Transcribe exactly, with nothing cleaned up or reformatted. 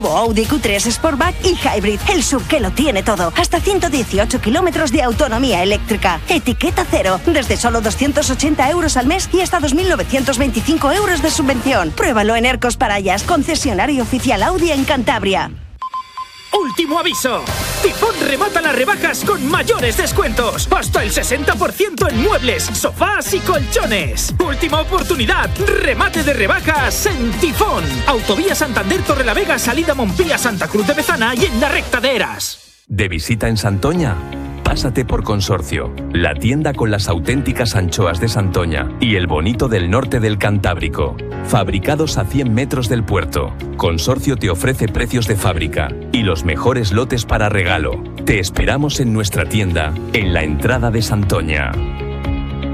Audi Q tres Sportback y Hybrid, el sub que lo tiene todo. Hasta ciento dieciocho kilómetros de autonomía eléctrica. Etiqueta cero, desde solo doscientos ochenta euros al mes y hasta dos mil novecientos veinticinco euros de subvención. Pruébalo en Ercos Parayas, concesionario oficial Audi en Cantabria. ¡Último aviso! Tifón remata las rebajas con mayores descuentos. Hasta el sesenta por ciento en muebles, sofás y colchones. Última oportunidad. Remate de rebajas en Tifón. Autovía Santander Torrelavega, salida Montpía, Santa Cruz de Bezana y en la recta de Eras. ¿De visita en Santoña? Pásate por Consorcio, la tienda con las auténticas anchoas de Santoña y el bonito del norte del Cantábrico. Fabricados a cien metros del puerto, Consorcio te ofrece precios de fábrica y los mejores lotes para regalo. Te esperamos en nuestra tienda, en la entrada de Santoña.